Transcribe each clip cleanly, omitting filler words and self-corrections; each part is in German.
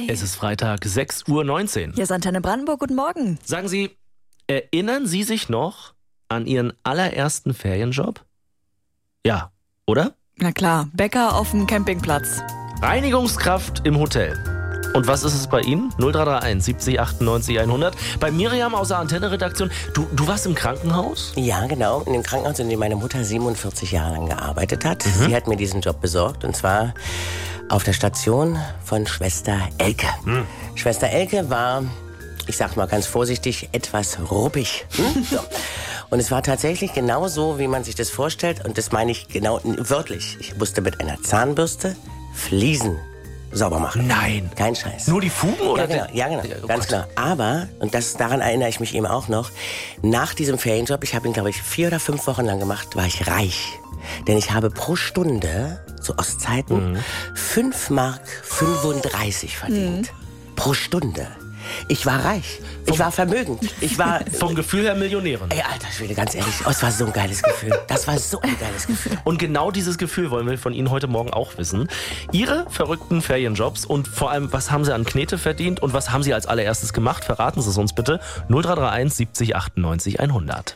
Es ist Freitag, 6:19 Uhr. Hier ist Antenne Brandenburg, guten Morgen. Sagen Sie, erinnern Sie sich noch an Ihren allerersten Ferienjob? Ja, oder? Na klar, Bäcker auf dem Campingplatz. Reinigungskraft im Hotel. Und was ist es bei Ihnen? 0331 70 98 100. Bei Miriam aus der Antenne-Redaktion. Du warst im Krankenhaus? Ja, genau. In dem Krankenhaus, in dem meine Mutter 47 Jahre lang gearbeitet hat. Sie hat mir diesen Job besorgt. Und zwar auf der Station von Schwester Elke. Schwester Elke war, ich sag mal ganz vorsichtig, etwas ruppig. So. Und es war tatsächlich genau so, wie man sich das vorstellt. Und das meine ich genau wörtlich. Ich musste mit einer Zahnbürste Fliesen sauber machen. Nein. Kein Scheiß. Nur die Fugen, oder? Ja, genau. Oh Ganz Gott. klar. Aber, und daran erinnere ich mich eben auch noch, nach diesem Ferienjob, ich habe ihn, glaube ich, 4 oder 5 Wochen lang gemacht, war ich reich. Denn ich habe pro Stunde, zu Ostzeiten, 5,35 Mark verdient. Pro Stunde. Ich war reich. Ich war vermögend. Ich war... Vom Gefühl her Millionärin. Ey, alter Schwede, ganz ehrlich, es war so ein geiles Gefühl. Das war so ein geiles Gefühl. Und genau dieses Gefühl wollen wir von Ihnen heute Morgen auch wissen. Ihre verrückten Ferienjobs und vor allem, was haben Sie an Knete verdient und was haben Sie als allererstes gemacht? Verraten Sie es uns bitte. 0331 70 98 100.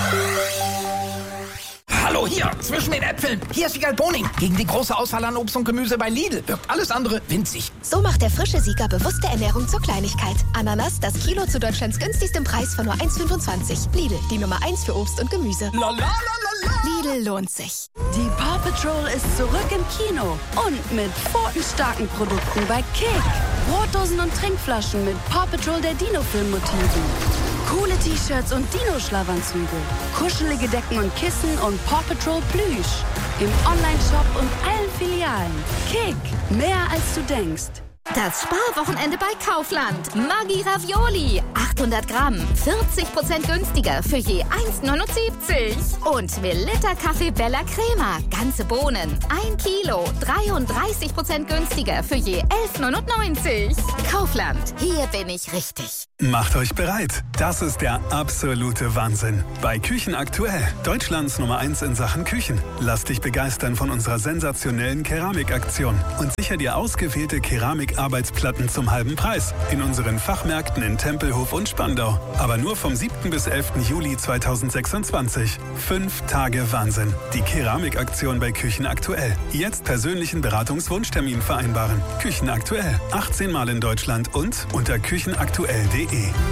Hallo hier, zwischen den Äpfeln. Hier ist Wiegald Boning. Gegen die große Auswahl an Obst und Gemüse bei Lidl wirkt alles andere winzig. So macht der frische Sieger bewusste Ernährung zur Kleinigkeit. Ananas, das Kilo zu Deutschlands günstigstem Preis von nur 1,25. Lidl, die Nummer 1 für Obst und Gemüse. La, la, la, la, la. Lidl lohnt sich. Die Paw Patrol ist zurück im Kino und mit pfotenstarken Produkten bei Kick. Brotdosen und Trinkflaschen mit Paw Patrol der Dino-Film-Motiven. Coole T-Shirts und Dino-Schlafanzüge. Kuschelige Decken und Kissen und Paw Patrol Plüsch. Im Online-Shop und allen Filialen. Kick, mehr als du denkst. Das Sparwochenende bei Kaufland. Maggi Ravioli. 800 Gramm. 40% günstiger für je 1,79. Und Veleta Kaffee Bella Crema. Ganze Bohnen. 1 Kilo. 33% günstiger für je 11,99. Kaufland. Hier bin ich richtig. Macht euch bereit. Das ist der absolute Wahnsinn. Bei Küchen aktuell. Deutschlands Nummer 1 in Sachen Küchen. Lass dich begeistern von unserer sensationellen Keramikaktion. Und sicher dir ausgewählte Keramikarbeitsplatten zum halben Preis. In unseren Fachmärkten in Tempelhof und Spandau. Aber nur vom 7. bis 11. Juli 2026. 5 Tage Wahnsinn. Die Keramikaktion bei Küchen aktuell. Jetzt persönlichen Beratungswunschtermin vereinbaren. Küchen aktuell. 18 Mal in Deutschland und unter küchenaktuell.de.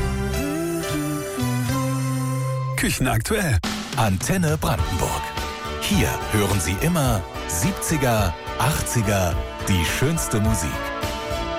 Küchen aktuell. Antenne Brandenburg. Hier hören Sie immer 70er, 80er, die schönste Musik.